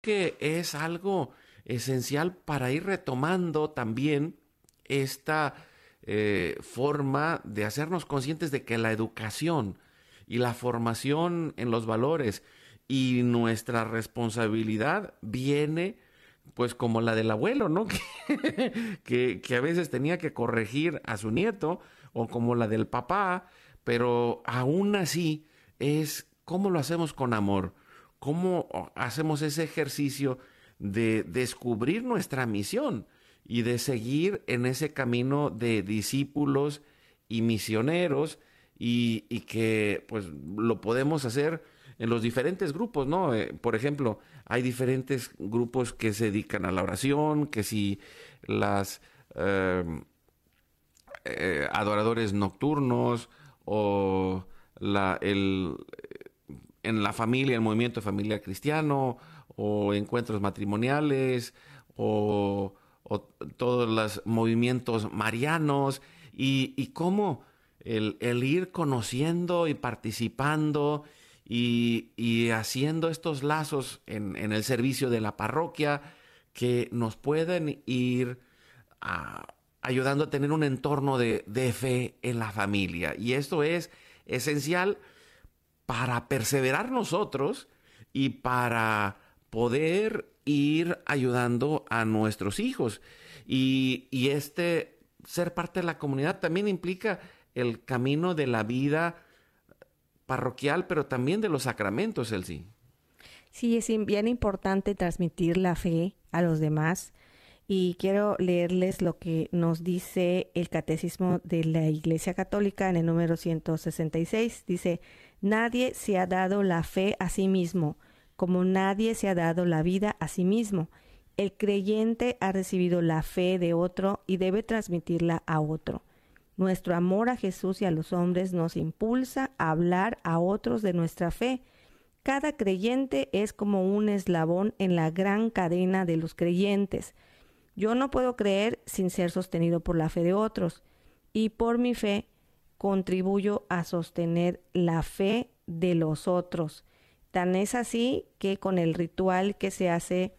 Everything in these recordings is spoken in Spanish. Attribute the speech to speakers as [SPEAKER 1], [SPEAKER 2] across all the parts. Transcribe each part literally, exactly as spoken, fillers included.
[SPEAKER 1] que es algo esencial para ir retomando también esta eh, forma de hacernos conscientes de que la educación y la formación en los valores y nuestra responsabilidad viene pues como la del abuelo, ¿no? Que, que, que a veces tenía que corregir a su nieto, o como la del papá, pero aún así es cómo lo hacemos con amor, cómo hacemos ese ejercicio de descubrir nuestra misión y de seguir en ese camino de discípulos y misioneros, y, y que pues lo podemos hacer en los diferentes grupos, ¿no? Eh, por ejemplo, hay diferentes grupos que se dedican a la oración, que si las eh, eh, adoradores nocturnos, o la, el, en la familia, el movimiento de familia cristiano, o encuentros matrimoniales, o, o todos los movimientos marianos, y, y cómo el, el ir conociendo y participando y, y haciendo estos lazos en, en el servicio de la parroquia, que nos pueden ir a, ayudando a tener un entorno de, de fe en la familia. Y esto es esencial para perseverar nosotros y para poder ir ayudando a nuestros hijos. Y, y este ser parte de la comunidad también implica el camino de la vida parroquial, pero también de los sacramentos, Elsie.
[SPEAKER 2] Sí, es bien importante transmitir la fe a los demás. Y quiero leerles lo que nos dice el Catecismo de la Iglesia Católica en el número ciento sesenta y seis. Dice: nadie se ha dado la fe a sí mismo, como nadie se ha dado la vida a sí mismo. El creyente ha recibido la fe de otro y debe transmitirla a otro. Nuestro amor a Jesús y a los hombres nos impulsa a hablar a otros de nuestra fe. Cada creyente es como un eslabón en la gran cadena de los creyentes. Yo no puedo creer sin ser sostenido por la fe de otros, y por mi fe contribuyo a sostener la fe de los otros. Tan es así que con el ritual que se hace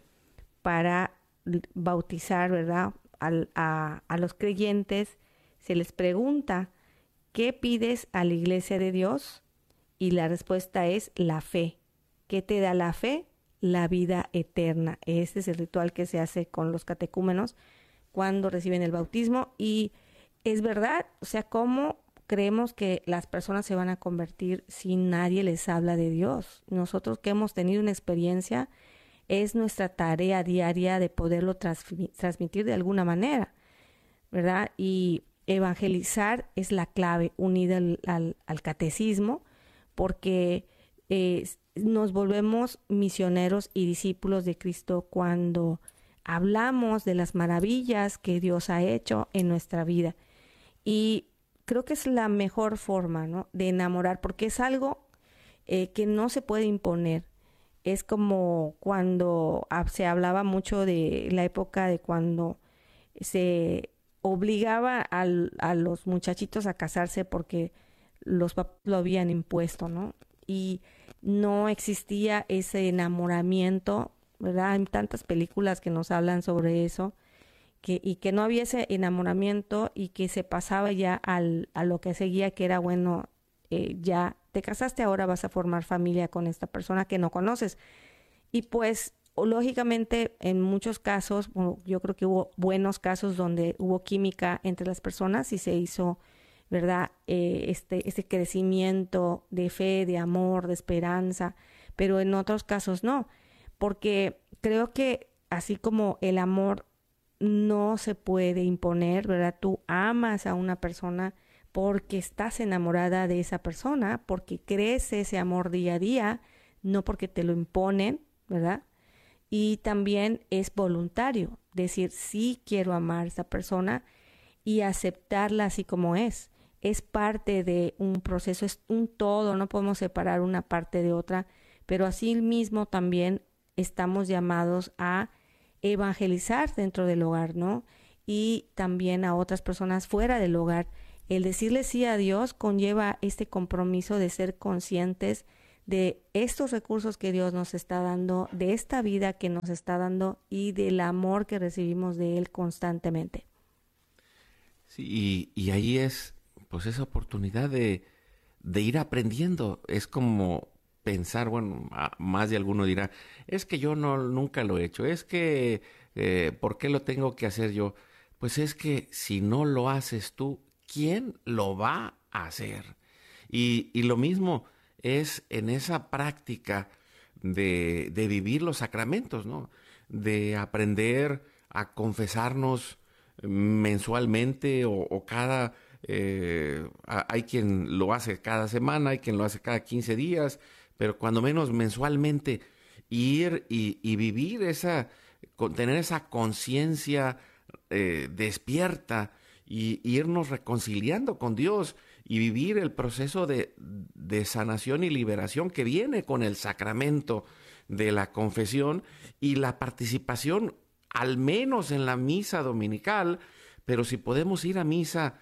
[SPEAKER 2] para bautizar, ¿verdad?, a, a, a los creyentes, se les pregunta: ¿qué pides a la Iglesia de Dios? Y la respuesta es la fe. ¿Qué te da la fe? La vida eterna. Este es el ritual que se hace con los catecúmenos cuando reciben el bautismo. Y es verdad, o sea, ¿cómo creemos que las personas se van a convertir si nadie les habla de Dios? Nosotros que hemos tenido una experiencia, es nuestra tarea diaria de poderlo transmi- transmitir de alguna manera, ¿verdad? Y evangelizar es la clave, unida al, al, al catecismo, porque eh, nos volvemos misioneros y discípulos de Cristo cuando hablamos de las maravillas que Dios ha hecho en nuestra vida. Y creo que es la mejor forma, ¿no?, de enamorar, porque es algo eh, que no se puede imponer. Es como cuando se hablaba mucho de la época de cuando se obligaba al, a los muchachitos a casarse porque los papás lo habían impuesto, ¿no? Y no existía ese enamoramiento, ¿verdad? Hay tantas películas que nos hablan sobre eso, que, y que no había ese enamoramiento, y que se pasaba ya al, a lo que seguía, que era, bueno, eh, ya te casaste, ahora vas a formar familia con esta persona que no conoces. Y pues, lógicamente, en muchos casos, bueno, yo creo que hubo buenos casos donde hubo química entre las personas y se hizo, ¿verdad?, eh, este, este crecimiento de fe, de amor, de esperanza, pero en otros casos no, porque creo que así como el amor no se puede imponer, ¿verdad? Tú amas a una persona porque estás enamorada de esa persona, porque crece ese amor día a día, no porque te lo imponen, ¿verdad? Y también es voluntario, decir, sí quiero amar a esa persona y aceptarla así como es. Es parte de un proceso, es un todo, no podemos separar una parte de otra, pero así mismo también estamos llamados a evangelizar dentro del hogar, ¿no? Y también a otras personas fuera del hogar. El decirle sí a Dios conlleva este compromiso de ser conscientes de estos recursos que Dios nos está dando, de esta vida que nos está dando y del amor que recibimos de Él constantemente.
[SPEAKER 1] Sí, y, y ahí es pues esa oportunidad de, de ir aprendiendo. Es como pensar, bueno, a- más de alguno dirá, es que yo no nunca lo he hecho, es que eh, ¿por qué lo tengo que hacer yo? Pues es que si no lo haces tú, ¿quién lo va a hacer? Y, y lo mismo es en esa práctica de, de vivir los sacramentos, ¿no? De aprender a confesarnos mensualmente o, o cada... eh, a- hay quien lo hace cada semana, hay quien lo hace cada quince días, pero cuando menos mensualmente ir y, y vivir esa, con- tener esa conciencia eh, despierta y, y irnos reconciliando con Dios y vivir el proceso de, de sanación y liberación que viene con el sacramento de la confesión y la participación al menos en la misa dominical, pero si podemos ir a misa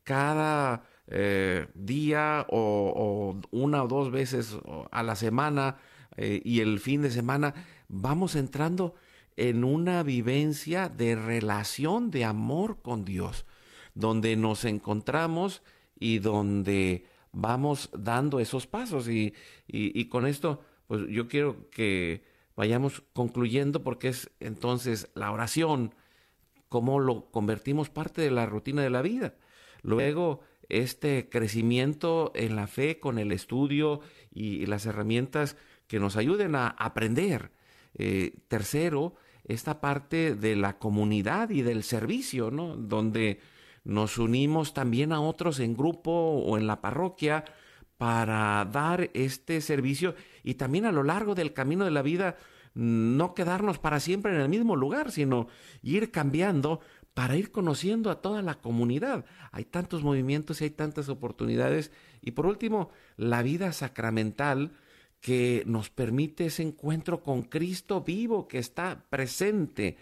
[SPEAKER 1] cada eh, día o, o una o dos veces a la semana eh, y el fin de semana, vamos entrando en una vivencia de relación de amor con Dios, donde nos encontramos y donde vamos dando esos pasos. Y, y, y con esto, pues yo quiero que vayamos concluyendo porque es entonces la oración, cómo lo convertimos parte de la rutina de la vida. Luego, este crecimiento en la fe con el estudio y, y las herramientas que nos ayuden a aprender. Eh, tercero, esta parte de la comunidad y del servicio, ¿no? Donde nos unimos también a otros en grupo o en la parroquia para dar este servicio y también a lo largo del camino de la vida no quedarnos para siempre en el mismo lugar, sino ir cambiando para ir conociendo a toda la comunidad. Hay tantos movimientos y hay tantas oportunidades. Y por último, la vida sacramental que nos permite ese encuentro con Cristo vivo que está presente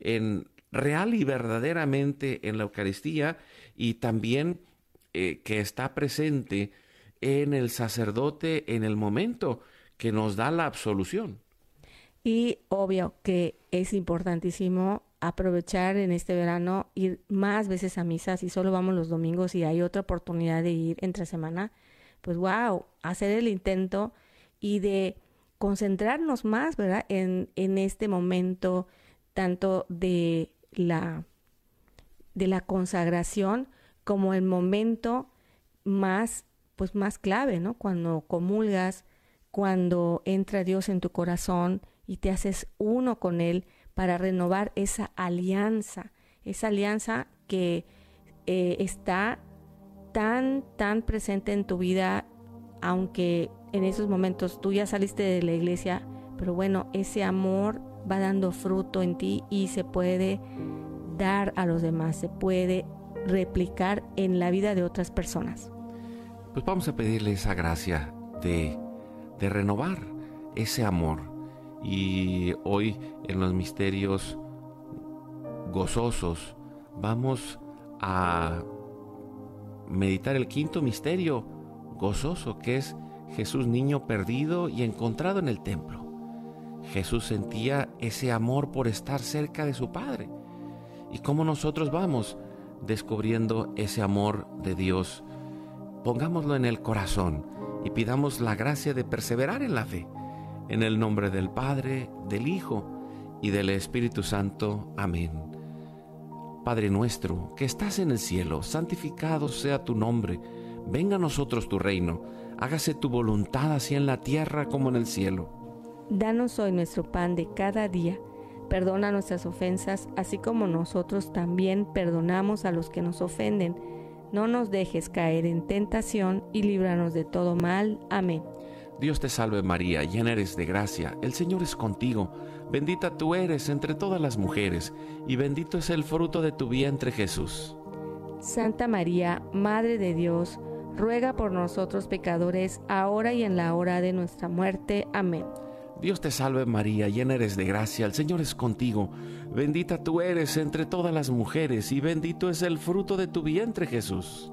[SPEAKER 1] en real y verdaderamente en la Eucaristía y también eh, que está presente en el sacerdote en el momento que nos da la absolución.
[SPEAKER 2] Y obvio que es importantísimo aprovechar en este verano, ir más veces a misa. Si solo vamos los domingos y hay otra oportunidad de ir entre semana, pues wow, hacer el intento y de concentrarnos más, ¿verdad? En, en este momento tanto de la, de la consagración como el momento más, pues más clave, ¿no? Cuando comulgas, cuando entra Dios en tu corazón y te haces uno con Él para renovar esa alianza, esa alianza que eh, está tan, tan presente en tu vida, aunque en esos momentos tú ya saliste de la iglesia, pero bueno, ese amor va dando fruto en ti y se puede dar a los demás, se puede replicar en la vida de otras personas.
[SPEAKER 1] Pues vamos a pedirle esa gracia de, de renovar ese amor. Y hoy en los misterios gozosos vamos a meditar el quinto misterio gozoso, que es Jesús niño perdido y encontrado en el templo. Jesús sentía ese amor por estar cerca de su Padre. ¿Y cómo nosotros vamos descubriendo ese amor de Dios? Pongámoslo en el corazón y pidamos la gracia de perseverar en la fe. En el nombre del Padre, del Hijo y del Espíritu Santo. Amén. Padre nuestro, que estás en el cielo, santificado sea tu nombre. Venga a nosotros tu reino. Hágase tu voluntad así en la tierra como en el cielo.
[SPEAKER 2] Danos hoy nuestro pan de cada día. Perdona nuestras ofensas, así como nosotros también perdonamos a los que nos ofenden. No nos dejes caer en tentación y líbranos de todo mal. Amén.
[SPEAKER 1] Dios te salve María, llena eres de gracia, el Señor es contigo. Bendita tú eres entre todas las mujeres, y bendito es el fruto de tu vientre Jesús.
[SPEAKER 2] Santa María, Madre de Dios, ruega por nosotros pecadores, ahora y en la hora de nuestra muerte. Amén.
[SPEAKER 1] Dios te salve María, llena eres de gracia, el Señor es contigo. Bendita tú eres entre todas las mujeres, y bendito es el fruto de tu vientre Jesús.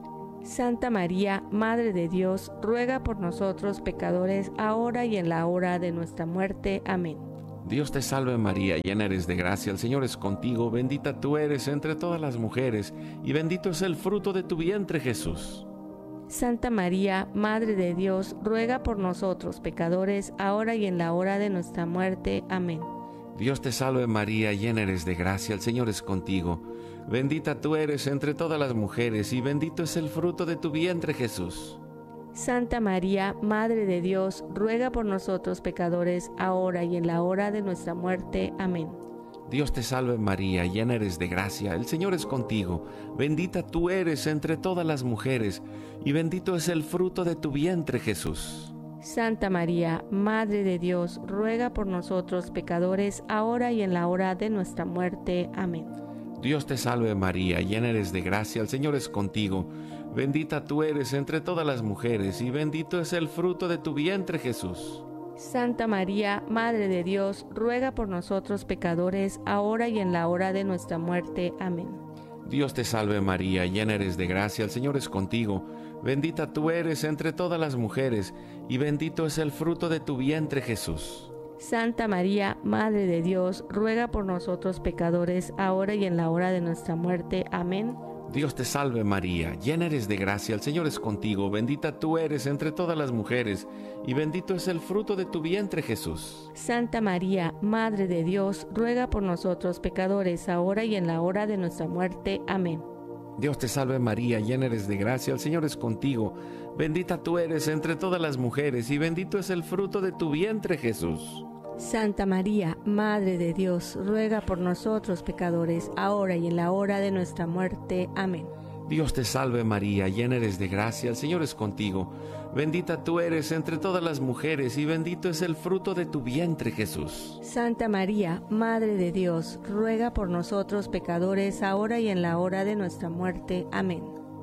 [SPEAKER 2] Santa María, Madre de Dios, ruega por nosotros pecadores, ahora y en la hora de nuestra muerte. Amén.
[SPEAKER 1] Dios te salve María, llena eres de gracia, el Señor es contigo, bendita tú eres entre todas las mujeres, y bendito es el fruto de tu vientre, Jesús.
[SPEAKER 2] Santa María, Madre de Dios, ruega por nosotros pecadores, ahora y en la hora de nuestra muerte. Amén.
[SPEAKER 1] Dios te salve María, llena eres de gracia, el Señor es contigo, bendita tú eres entre todas las mujeres, y bendito es el fruto de tu vientre, Jesús.
[SPEAKER 2] Santa María, Madre de Dios, ruega por nosotros pecadores, ahora y en la hora de nuestra muerte. Amén.
[SPEAKER 1] Dios te salve María, llena eres de gracia, el Señor es contigo, bendita tú eres entre todas las mujeres, y bendito es el fruto de tu vientre, Jesús.
[SPEAKER 2] Santa María, Madre de Dios, ruega por nosotros pecadores, ahora y en la hora de nuestra muerte. Amén.
[SPEAKER 1] Dios te salve María, llena eres de gracia, el Señor es contigo, bendita tú eres entre todas las mujeres, y bendito es el fruto de tu vientre, Jesús.
[SPEAKER 2] Santa María, Madre de Dios, ruega por nosotros pecadores, ahora y en la hora de nuestra muerte. Amén.
[SPEAKER 1] Dios te salve María, llena eres de gracia, el Señor es contigo, bendita tú eres entre todas las mujeres, y bendito es el fruto de tu vientre, Jesús.
[SPEAKER 2] Santa María, Madre de Dios, ruega por nosotros pecadores, ahora y en la hora de nuestra muerte. Amén.
[SPEAKER 1] Dios te salve María, llena eres de gracia, el Señor es contigo, bendita tú eres entre todas las mujeres, y bendito es el fruto de tu vientre, Jesús.
[SPEAKER 2] Santa María, Madre de Dios, ruega por nosotros pecadores, ahora y en la hora de nuestra muerte. Amén.
[SPEAKER 1] Dios te salve María, llena eres de gracia, el Señor es contigo, bendita tú eres entre todas las mujeres, y bendito es el fruto de tu vientre, Jesús.
[SPEAKER 2] Santa María, Madre de Dios, ruega por nosotros pecadores, ahora y en la hora de nuestra muerte. Amén.
[SPEAKER 1] Dios te salve María, llena eres de gracia, el Señor es contigo, bendita tú eres entre todas las mujeres, y bendito es el fruto de tu vientre, Jesús.
[SPEAKER 2] Santa María, Madre de Dios, ruega por nosotros pecadores, ahora y en la hora de nuestra muerte. Amén.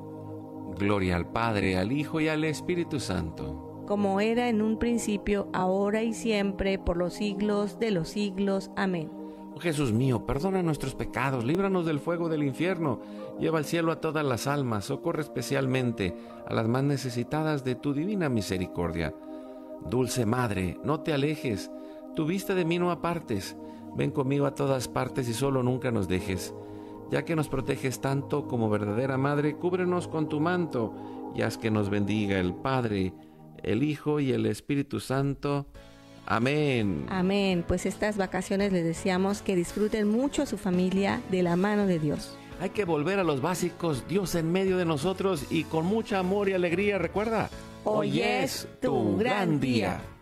[SPEAKER 1] Gloria al Padre, al Hijo y al Espíritu Santo.
[SPEAKER 2] Como era en un principio, ahora y siempre, por los siglos de los siglos. Amén.
[SPEAKER 1] Oh Jesús mío, perdona nuestros pecados, líbranos del fuego del infierno, lleva al cielo a todas las almas, socorre especialmente a las más necesitadas de tu divina misericordia. Dulce Madre, no te alejes, tu vista de mí no apartes, ven conmigo a todas partes y solo nunca nos dejes. Ya que nos proteges tanto como verdadera Madre, cúbrenos con tu manto y haz que nos bendiga el Padre, el Hijo y el Espíritu Santo. Amén.
[SPEAKER 2] Amén. Pues estas vacaciones les deseamos que disfruten mucho a su familia de la mano de Dios.
[SPEAKER 1] Hay que volver a los básicos, Dios en medio de nosotros y con mucha amor y alegría. Recuerda,
[SPEAKER 2] hoy es tu gran día.